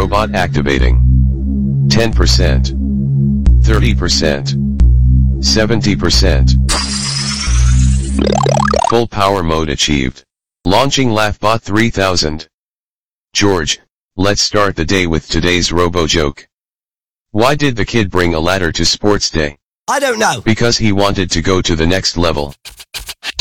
robot activating. 10%. 30%. 70%. Full power mode achieved. Launching LaughBot 3000. George, let's start the day with today's robo joke. Why did the kid bring a ladder to sports day? I don't know. Because he wanted to go to the next level.